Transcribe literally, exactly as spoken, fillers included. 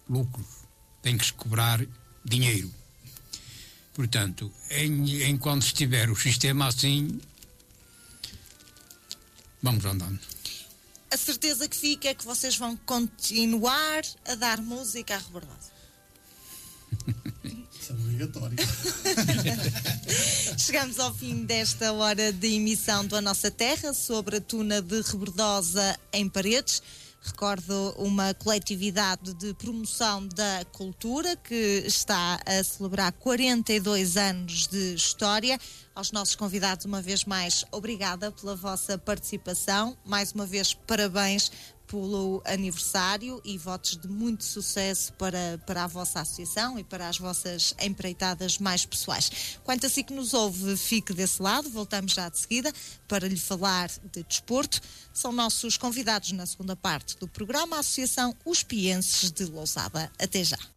lucros, tem que se cobrar dinheiro. Portanto, em, enquanto estiver o sistema assim, vamos andando. A certeza que fica é que vocês vão continuar a dar música à Rebordosa. Isso é obrigatório. Chegamos ao fim desta hora de emissão do A Nossa Terra sobre a tuna de Rebordosa em Paredes. Recordo uma coletividade de promoção da cultura que está a celebrar quarenta e dois anos de história. Aos nossos convidados, uma vez mais, obrigada pela vossa participação. Mais uma vez, parabéns pelo aniversário e votos de muito sucesso para, para a vossa associação e para as vossas empreitadas mais pessoais. Quanto a si que nos ouve, fique desse lado. Voltamos já de seguida para lhe falar de desporto. São nossos convidados na segunda parte do programa, a Associação Os Pienses de Lousada. Até já.